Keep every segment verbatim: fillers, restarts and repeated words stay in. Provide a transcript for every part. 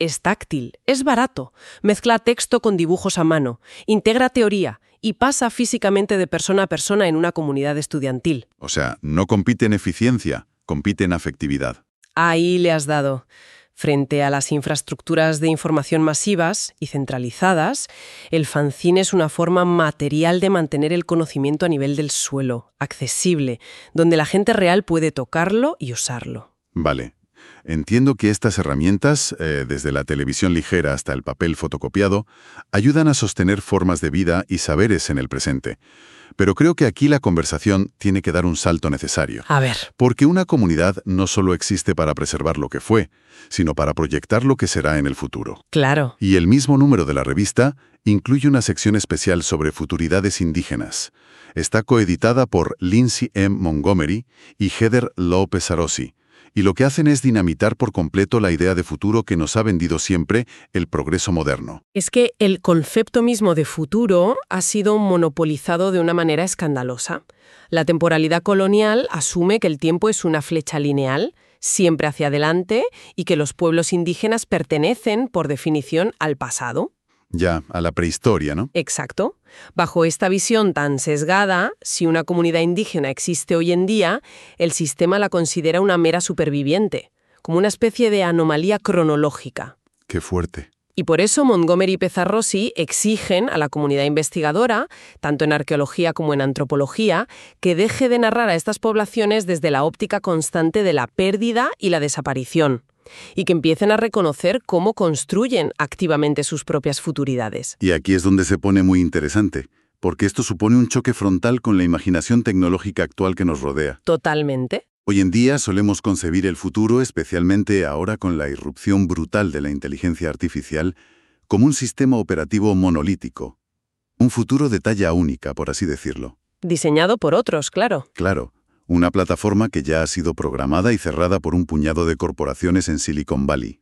es táctil, es barato, mezcla texto con dibujos a mano, integra teoría y pasa físicamente de persona a persona en una comunidad estudiantil. O sea, no compite en eficiencia, compite en afectividad. Ahí le has dado. Frente a las infraestructuras de información masivas y centralizadas, el fanzine es una forma material de mantener el conocimiento a nivel del suelo, accesible, donde la gente real puede tocarlo y usarlo. Vale. Entiendo que estas herramientas, eh, desde la televisión ligera hasta el papel fotocopiado, ayudan a sostener formas de vida y saberes en el presente. Pero creo que aquí la conversación tiene que dar un salto necesario. A ver. Porque una comunidad no solo existe para preservar lo que fue, sino para proyectar lo que será en el futuro. Claro. Y el mismo número de la revista incluye una sección especial sobre futuridades indígenas. Está coeditada por Lindsay M. Montgomery y Heather López-Arossi. Y lo que hacen es dinamitar por completo la idea de futuro que nos ha vendido siempre el progreso moderno. Es que el concepto mismo de futuro ha sido monopolizado de una manera escandalosa. La temporalidad colonial asume que el tiempo es una flecha lineal, siempre hacia adelante, y que los pueblos indígenas pertenecen, por definición, al pasado. Ya, a la prehistoria, ¿no? Exacto. Bajo esta visión tan sesgada, si una comunidad indígena existe hoy en día, el sistema la considera una mera superviviente, como una especie de anomalía cronológica. Qué fuerte. Y por eso Montgomery y Pezzarossi exigen a la comunidad investigadora, tanto en arqueología como en antropología, que deje de narrar a estas poblaciones desde la óptica constante de la pérdida y la desaparición, y que empiecen a reconocer cómo construyen activamente sus propias futuridades. Y aquí es donde se pone muy interesante, porque esto supone un choque frontal con la imaginación tecnológica actual que nos rodea. Totalmente. Hoy en día solemos concebir el futuro, especialmente ahora con la irrupción brutal de la inteligencia artificial, como un sistema operativo monolítico. Un futuro de talla única, por así decirlo. Diseñado por otros, claro. Claro. Una plataforma que ya ha sido programada y cerrada por un puñado de corporaciones en Silicon Valley.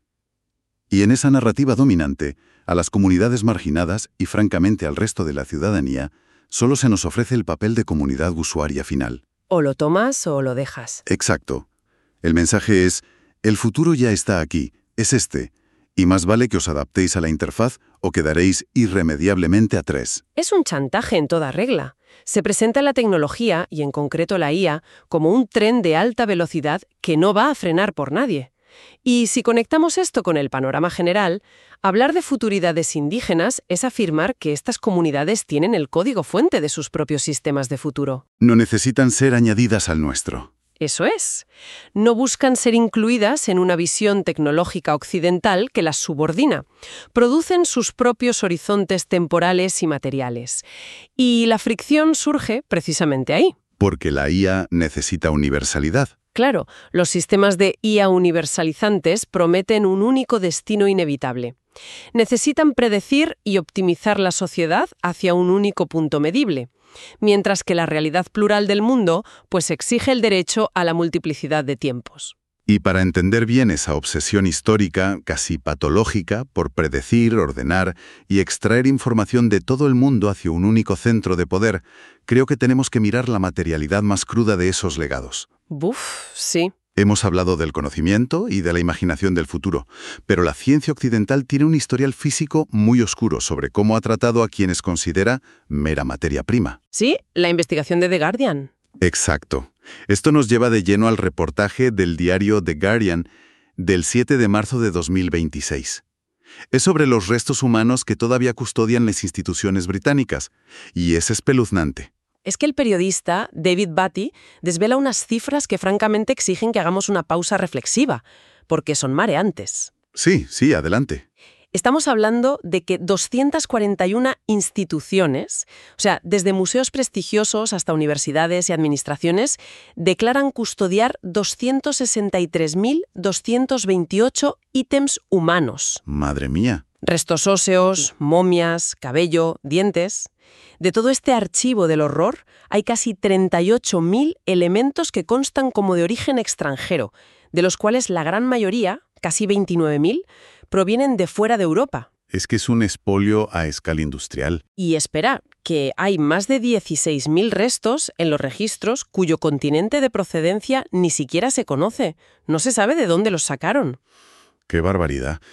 Y en esa narrativa dominante, a las comunidades marginadas y francamente al resto de la ciudadanía, solo se nos ofrece el papel de comunidad usuaria final. O lo tomas o lo dejas. Exacto. El mensaje es, el futuro ya está aquí, es este, y más vale que os adaptéis a la interfaz o quedaréis irremediablemente a tres. Es un chantaje en toda regla. Se presenta la tecnología, y en concreto la I A, como un tren de alta velocidad que no va a frenar por nadie. Y si conectamos esto con el panorama general, hablar de futuridades indígenas es afirmar que estas comunidades tienen el código fuente de sus propios sistemas de futuro. No necesitan ser añadidas al nuestro. Eso es. No buscan ser incluidas en una visión tecnológica occidental que las subordina. Producen sus propios horizontes temporales y materiales. Y la fricción surge precisamente ahí. Porque la I A necesita universalidad. Claro, los sistemas de I A universalizantes prometen un único destino inevitable. Necesitan predecir y optimizar la sociedad hacia un único punto medible, mientras que la realidad plural del mundo pues exige el derecho a la multiplicidad de tiempos. Y para entender bien esa obsesión histórica, casi patológica, por predecir, ordenar y extraer información de todo el mundo hacia un único centro de poder, creo que tenemos que mirar la materialidad más cruda de esos legados. Buf, sí. Hemos hablado del conocimiento y de la imaginación del futuro, pero la ciencia occidental tiene un historial físico muy oscuro sobre cómo ha tratado a quienes considera mera materia prima. Sí, la investigación de The Guardian. Exacto. Esto nos lleva de lleno al reportaje del diario The Guardian del siete de marzo de dos mil veintiséis. Es sobre los restos humanos que todavía custodian las instituciones británicas, y es espeluznante. Es que el periodista David Batty desvela unas cifras que francamente exigen que hagamos una pausa reflexiva, porque son mareantes. Sí, sí, adelante. Estamos hablando de que doscientas cuarenta y una instituciones, o sea, desde museos prestigiosos hasta universidades y administraciones, declaran custodiar doscientos sesenta y tres mil doscientos veintiocho ítems humanos. Madre mía. Restos óseos, momias, cabello, dientes. De todo este archivo del horror, hay casi treinta y ocho mil elementos que constan como de origen extranjero, de los cuales la gran mayoría, casi veintinueve mil, provienen de fuera de Europa. Es que es un expolio a escala industrial. Y espera, que hay más de dieciséis mil restos en los registros cuyo continente de procedencia ni siquiera se conoce. No se sabe de dónde los sacaron. ¡Qué barbaridad!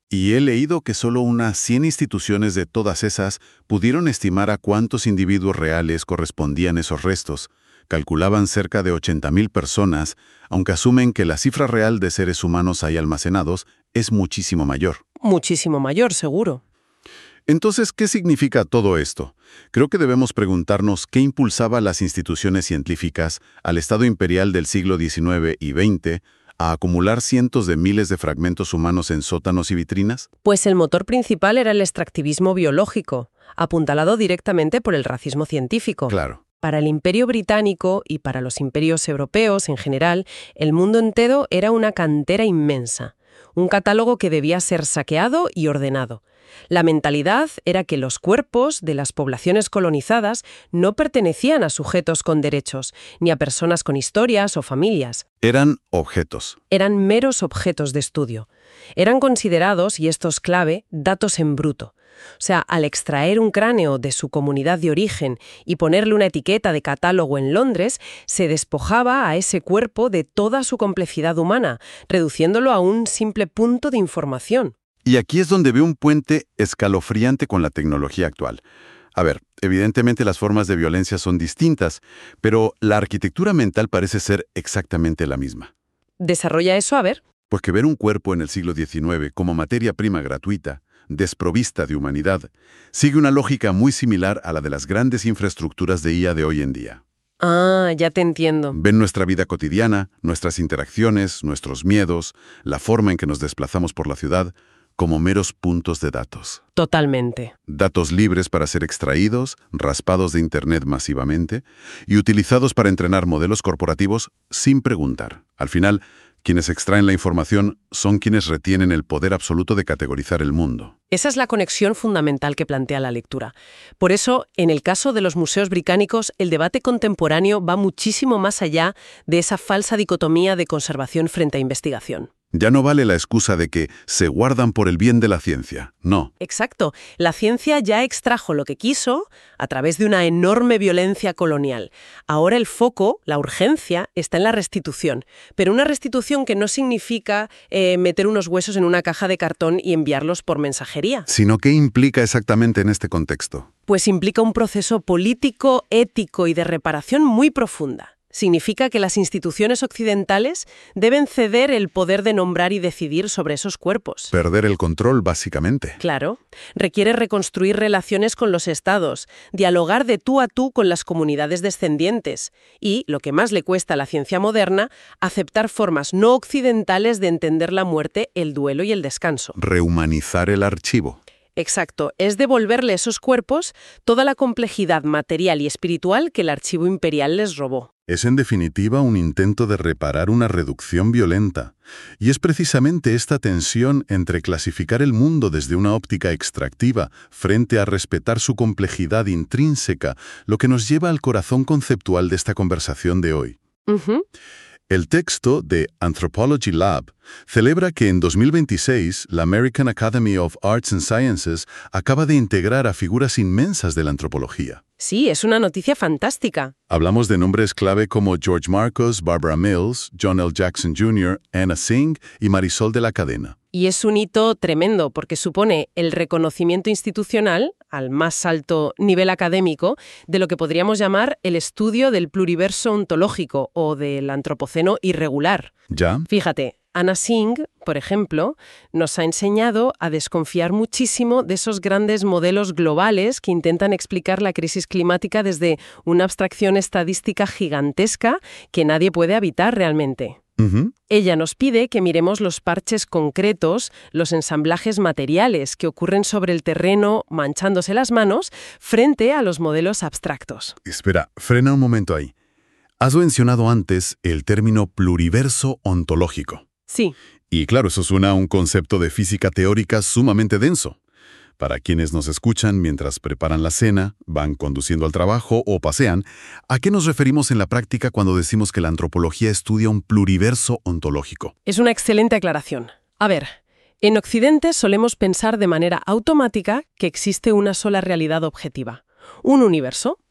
Y he leído que solo unas cien instituciones de todas esas pudieron estimar a cuántos individuos reales correspondían esos restos. Calculaban cerca de ochenta mil personas, aunque asumen que la cifra real de seres humanos ahí almacenados es muchísimo mayor. Muchísimo mayor, seguro. Entonces, ¿qué significa todo esto? Creo que debemos preguntarnos qué impulsaba a las instituciones científicas, al Estado imperial del siglo diecinueve y veinte, a acumular cientos de miles de fragmentos humanos en sótanos y vitrinas. Pues el motor principal era el extractivismo biológico, apuntalado directamente por el racismo científico. Claro. Para el Imperio británico y para los imperios europeos en general, el mundo entero era una cantera inmensa, un catálogo que debía ser saqueado y ordenado. La mentalidad era que los cuerpos de las poblaciones colonizadas no pertenecían a sujetos con derechos, ni a personas con historias o familias. Eran objetos. Eran meros objetos de estudio. Eran considerados, y esto es clave, datos en bruto. O sea, al extraer un cráneo de su comunidad de origen y ponerle una etiqueta de catálogo en Londres, se despojaba a ese cuerpo de toda su complejidad humana, reduciéndolo a un simple punto de información. Y aquí es donde veo un puente escalofriante con la tecnología actual. A ver, evidentemente las formas de violencia son distintas, pero la arquitectura mental parece ser exactamente la misma. ¿Desarrolla eso? A ver. Pues que ver un cuerpo en el siglo diecinueve como materia prima gratuita, desprovista de humanidad, sigue una lógica muy similar a la de las grandes infraestructuras de I A de hoy en día. Ah, ya te entiendo. Ven nuestra vida cotidiana, nuestras interacciones, nuestros miedos, la forma en que nos desplazamos por la ciudad, como meros puntos de datos. Totalmente. Datos libres para ser extraídos, raspados de Internet masivamente y utilizados para entrenar modelos corporativos sin preguntar. Al final, quienes extraen la información son quienes retienen el poder absoluto de categorizar el mundo. Esa es la conexión fundamental que plantea la lectura. Por eso, en el caso de los museos británicos, el debate contemporáneo va muchísimo más allá de esa falsa dicotomía de conservación frente a investigación. Ya no vale la excusa de que se guardan por el bien de la ciencia. No. Exacto. La ciencia ya extrajo lo que quiso a través de una enorme violencia colonial. Ahora el foco, la urgencia, está en la restitución. Pero una restitución que no significa eh, meter unos huesos en una caja de cartón y enviarlos por mensajería. Sino, ¿qué implica exactamente en este contexto? Pues implica un proceso político, ético y de reparación muy profunda. Significa que las instituciones occidentales deben ceder el poder de nombrar y decidir sobre esos cuerpos. Perder el control, básicamente. Claro. Requiere reconstruir relaciones con los estados, dialogar de tú a tú con las comunidades descendientes y, lo que más le cuesta a la ciencia moderna, aceptar formas no occidentales de entender la muerte, el duelo y el descanso. Rehumanizar el archivo. Exacto, es devolverle a esos cuerpos toda la complejidad material y espiritual que el archivo imperial les robó. Es en definitiva un intento de reparar una reducción violenta. Y es precisamente esta tensión entre clasificar el mundo desde una óptica extractiva frente a respetar su complejidad intrínseca lo que nos lleva al corazón conceptual de esta conversación de hoy. Uh-huh. El texto de Anthropology Lab celebra que en dos mil veintiséis la American Academy of Arts and Sciences acaba de integrar a figuras inmensas de la antropología. Sí, es una noticia fantástica. Hablamos de nombres clave como George Marcos, Barbara Mills, John L. Jackson junior, Anna Singh y Marisol de la Cadena. Y es un hito tremendo porque supone el reconocimiento institucional, al más alto nivel académico, de lo que podríamos llamar el estudio del pluriverso ontológico o del antropoceno irregular. ¿Ya? Fíjate, Anna Singh, por ejemplo, nos ha enseñado a desconfiar muchísimo de esos grandes modelos globales que intentan explicar la crisis climática desde una abstracción estadística gigantesca que nadie puede habitar realmente. Uh-huh. Ella nos pide que miremos los parches concretos, los ensamblajes materiales que ocurren sobre el terreno manchándose las manos frente a los modelos abstractos. Espera, frena un momento ahí. Has mencionado antes el término pluriverso ontológico. Sí. Y claro, eso suena a un concepto de física teórica sumamente denso. Para quienes nos escuchan mientras preparan la cena, van conduciendo al trabajo o pasean, ¿a qué nos referimos en la práctica cuando decimos que la antropología estudia un pluriverso ontológico? Es una excelente aclaración. A ver, en Occidente solemos pensar de manera automática que existe una sola realidad objetiva, un universo,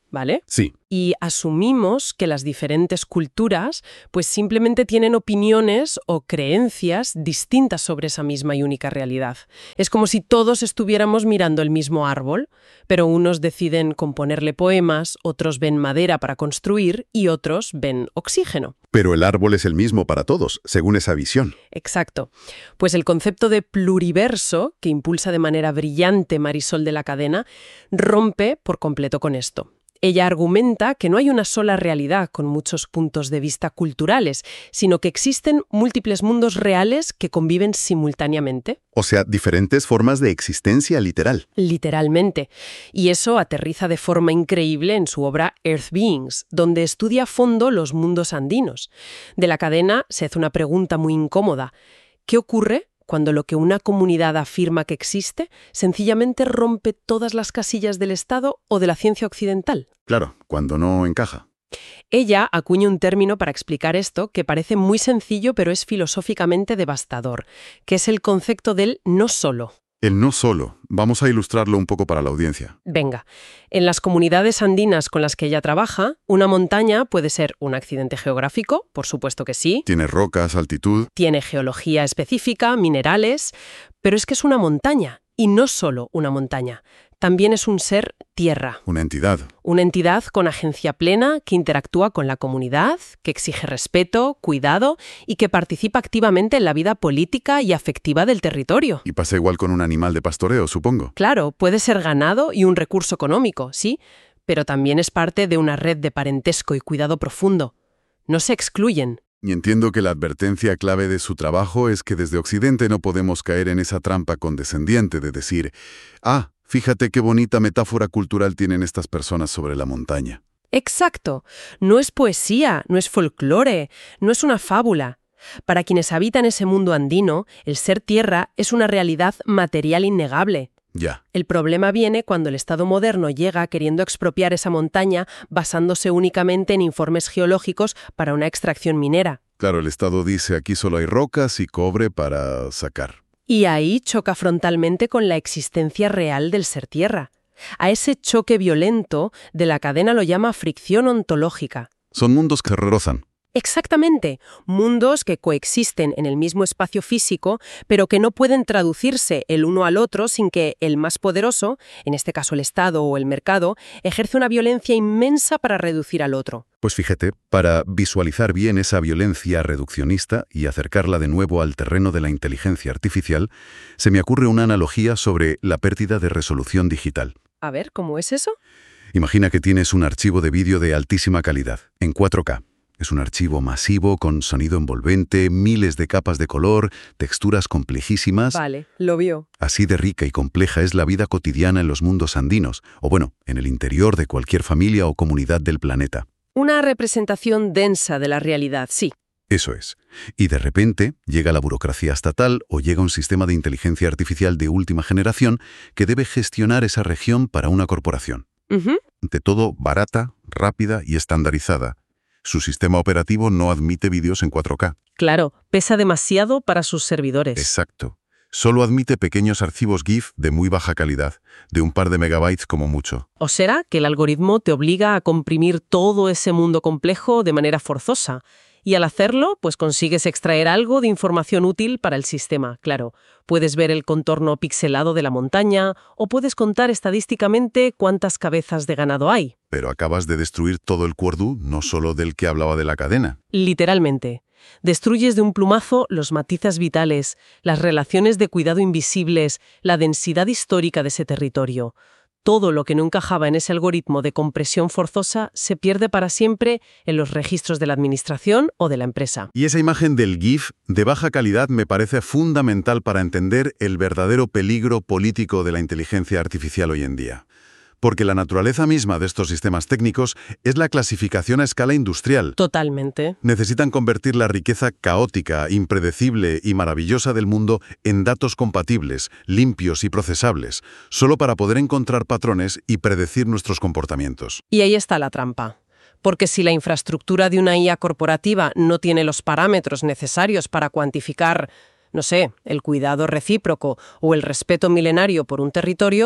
¿vale? Sí. Y asumimos que las diferentes culturas pues simplemente tienen opiniones o creencias distintas sobre esa misma y única realidad. Es como si todos estuviéramos mirando el mismo árbol, pero unos deciden componerle poemas, otros ven madera para construir y otros ven oxígeno. Pero el árbol es el mismo para todos, según esa visión. Exacto. Pues el concepto de pluriverso, que impulsa de manera brillante Marisol de la Cadena, rompe por completo con esto. Ella argumenta que no hay una sola realidad con muchos puntos de vista culturales, sino que existen múltiples mundos reales que conviven simultáneamente. O sea, diferentes formas de existencia literal. Literalmente. Y eso aterriza de forma increíble en su obra Earth Beings, donde estudia a fondo los mundos andinos. De la Cadena se hace una pregunta muy incómoda. ¿Qué ocurre cuando lo que una comunidad afirma que existe sencillamente rompe todas las casillas del Estado o de la ciencia occidental? Claro, cuando no encaja. Ella acuña un término para explicar esto que parece muy sencillo pero es filosóficamente devastador, que es el concepto del no solo. El no solo. Vamos a ilustrarlo un poco para la audiencia. Venga, en las comunidades andinas con las que ella trabaja, una montaña puede ser un accidente geográfico, por supuesto que sí. Tiene rocas, altitud. Tiene geología específica, minerales, pero es que es una montaña, y no solo una montaña. También es un ser tierra. Una entidad. Una entidad con agencia plena que interactúa con la comunidad, que exige respeto, cuidado y que participa activamente en la vida política y afectiva del territorio. Y pasa igual con un animal de pastoreo, supongo. Claro, puede ser ganado y un recurso económico, sí, pero también es parte de una red de parentesco y cuidado profundo. No se excluyen. Y entiendo que la advertencia clave de su trabajo es que desde Occidente no podemos caer en esa trampa condescendiente de decir, ah, fíjate qué bonita metáfora cultural tienen estas personas sobre la montaña. Exacto. No es poesía, no es folclore, no es una fábula. Para quienes habitan ese mundo andino, el ser tierra es una realidad material innegable. Ya. El problema viene cuando el Estado moderno llega queriendo expropiar esa montaña basándose únicamente en informes geológicos para una extracción minera. Claro, el Estado dice aquí solo hay rocas y cobre para sacar. Y ahí choca frontalmente con la existencia real del ser tierra. A ese choque violento, de la Cadena lo llama fricción ontológica. Son mundos que rozan. Exactamente, mundos que coexisten en el mismo espacio físico, pero que no pueden traducirse el uno al otro sin que el más poderoso, en este caso el Estado o el mercado, ejerce una violencia inmensa para reducir al otro. Pues fíjate, para visualizar bien esa violencia reduccionista y acercarla de nuevo al terreno de la inteligencia artificial, se me ocurre una analogía sobre la pérdida de resolución digital. A ver, ¿cómo es eso? Imagina que tienes un archivo de vídeo de altísima calidad, en cuatro K. Es un archivo masivo, con sonido envolvente, miles de capas de color, texturas complejísimas. Vale, lo vio. Así de rica y compleja es la vida cotidiana en los mundos andinos, o bueno, en el interior de cualquier familia o comunidad del planeta. Una representación densa de la realidad, sí. Eso es. Y de repente llega la burocracia estatal o llega un sistema de inteligencia artificial de última generación que debe gestionar esa región para una corporación. Uh-huh. Ante todo, barata, rápida y estandarizada. Su sistema operativo no admite vídeos en cuatro K. Claro, pesa demasiado para sus servidores. Exacto. Solo admite pequeños archivos GIF de muy baja calidad, de un par de megabytes como mucho. ¿O será que el algoritmo te obliga a comprimir todo ese mundo complejo de manera forzosa? Y al hacerlo, pues consigues extraer algo de información útil para el sistema, claro. Puedes ver el contorno pixelado de la montaña o puedes contar estadísticamente cuántas cabezas de ganado hay. Pero acabas de destruir todo el cuerdú, no solo del que hablaba de la cadena. Literalmente. Destruyes de un plumazo los matices vitales, las relaciones de cuidado invisibles, la densidad histórica de ese territorio. Todo lo que no encajaba en ese algoritmo de compresión forzosa se pierde para siempre en los registros de la administración o de la empresa. Y esa imagen del GIF de baja calidad me parece fundamental para entender el verdadero peligro político de la inteligencia artificial hoy en día. Porque la naturaleza misma de estos sistemas técnicos es la clasificación a escala industrial. Totalmente. Necesitan convertir la riqueza caótica, impredecible y maravillosa del mundo en datos compatibles, limpios y procesables, solo para poder encontrar patrones y predecir nuestros comportamientos. Y ahí está la trampa. Porque si la infraestructura de una I A corporativa no tiene los parámetros necesarios para cuantificar, no sé, el cuidado recíproco o el respeto milenario por un territorio,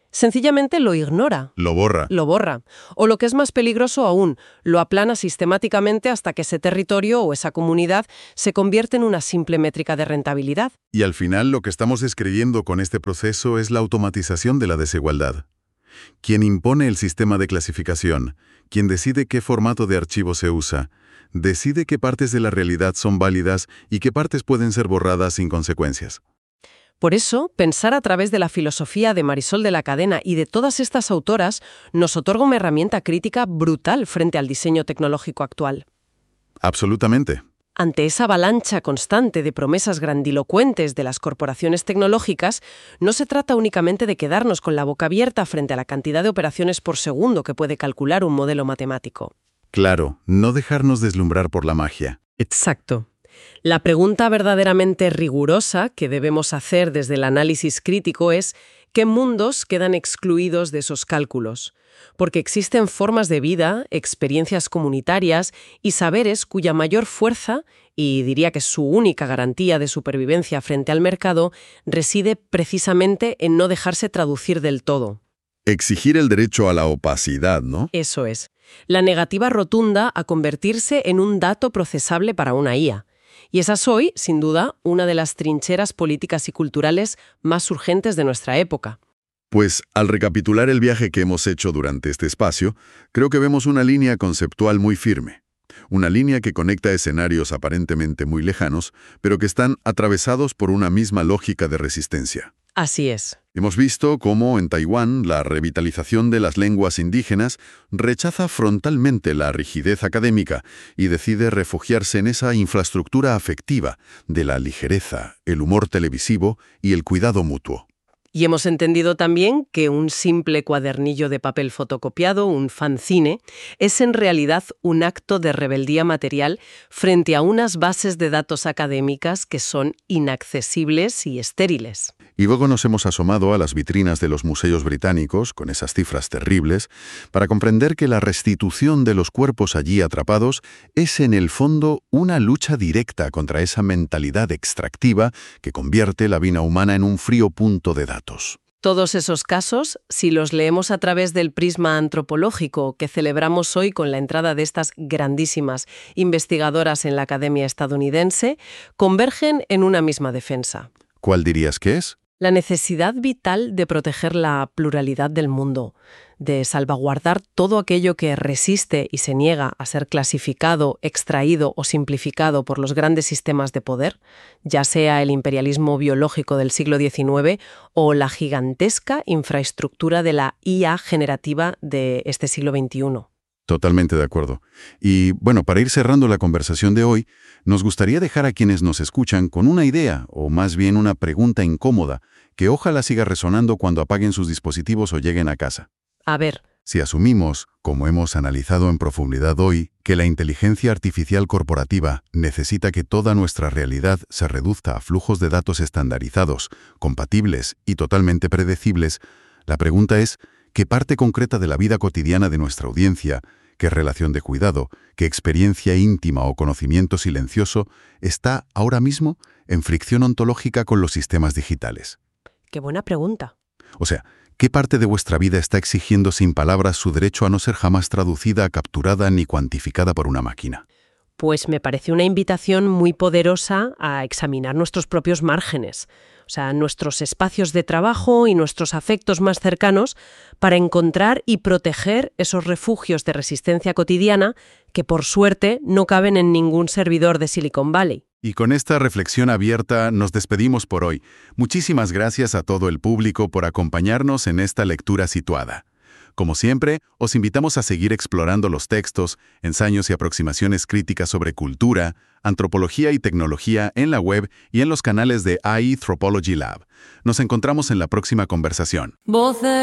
Sencillamente lo ignora. Lo borra. Lo borra. O lo que es más peligroso aún, lo aplana sistemáticamente hasta que ese territorio o esa comunidad se convierte en una simple métrica de rentabilidad. Y al final lo que estamos describiendo con este proceso es la automatización de la desigualdad. Quien impone el sistema de clasificación, quien decide qué formato de archivo se usa, decide qué partes de la realidad son válidas y qué partes pueden ser borradas sin consecuencias. Por eso, pensar a través de la filosofía de Marisol de la Cadena y de todas estas autoras nos otorga una herramienta crítica brutal frente al diseño tecnológico actual. Absolutamente. Ante esa avalancha constante de promesas grandilocuentes de las corporaciones tecnológicas, no se trata únicamente de quedarnos con la boca abierta frente a la cantidad de operaciones por segundo que puede calcular un modelo matemático. Claro, no dejarnos deslumbrar por la magia. Exacto. La pregunta verdaderamente rigurosa que debemos hacer desde el análisis crítico es ¿qué mundos quedan excluidos de esos cálculos? Porque existen formas de vida, experiencias comunitarias y saberes cuya mayor fuerza, y diría que su única garantía de supervivencia frente al mercado, reside precisamente en no dejarse traducir del todo. Exigir el derecho a la opacidad, ¿no? Eso es. La negativa rotunda a convertirse en un dato procesable para una I A. Y esa es hoy, sin duda, una de las trincheras políticas y culturales más urgentes de nuestra época. Pues, al recapitular el viaje que hemos hecho durante este espacio, creo que vemos una línea conceptual muy firme. Una línea que conecta escenarios aparentemente muy lejanos, pero que están atravesados por una misma lógica de resistencia. Así es. Hemos visto cómo en Taiwán la revitalización de las lenguas indígenas rechaza frontalmente la rigidez académica y decide refugiarse en esa infraestructura afectiva de la ligereza, el humor televisivo y el cuidado mutuo. Y hemos entendido también que un simple cuadernillo de papel fotocopiado, un fanzine, es en realidad un acto de rebeldía material frente a unas bases de datos académicas que son inaccesibles y estériles. Y luego nos hemos asomado a las vitrinas de los museos británicos, con esas cifras terribles, para comprender que la restitución de los cuerpos allí atrapados es en el fondo una lucha directa contra esa mentalidad extractiva que convierte la vida humana en un frío punto de datos. Todos esos casos, si los leemos a través del prisma antropológico que celebramos hoy con la entrada de estas grandísimas investigadoras en la Academia estadounidense, convergen en una misma defensa. ¿Cuál dirías que es? La necesidad vital de proteger la pluralidad del mundo, de salvaguardar todo aquello que resiste y se niega a ser clasificado, extraído o simplificado por los grandes sistemas de poder, ya sea el imperialismo biológico del siglo diecinueve o la gigantesca infraestructura de la I A generativa de este siglo veintiuno. Totalmente de acuerdo. Y bueno, para ir cerrando la conversación de hoy, nos gustaría dejar a quienes nos escuchan con una idea, o más bien una pregunta incómoda, que ojalá siga resonando cuando apaguen sus dispositivos o lleguen a casa. A ver. Si asumimos, como hemos analizado en profundidad hoy, que la inteligencia artificial corporativa necesita que toda nuestra realidad se reduzca a flujos de datos estandarizados, compatibles y totalmente predecibles, la pregunta es, ¿qué parte concreta de la vida cotidiana de nuestra audiencia, qué relación de cuidado, qué experiencia íntima o conocimiento silencioso está ahora mismo en fricción ontológica con los sistemas digitales? Qué buena pregunta. O sea, ¿qué parte de vuestra vida está exigiendo sin palabras su derecho a no ser jamás traducida, capturada ni cuantificada por una máquina? Pues me parece una invitación muy poderosa a examinar nuestros propios márgenes, o sea, nuestros espacios de trabajo y nuestros afectos más cercanos para encontrar y proteger esos refugios de resistencia cotidiana que, por suerte, no caben en ningún servidor de Silicon Valley. Y con esta reflexión abierta nos despedimos por hoy. Muchísimas gracias a todo el público por acompañarnos en esta lectura situada. Como siempre, os invitamos a seguir explorando los textos, ensayos y aproximaciones críticas sobre cultura, antropología y tecnología en la web y en los canales de A I Anthropology Lab. Nos encontramos en la próxima conversación.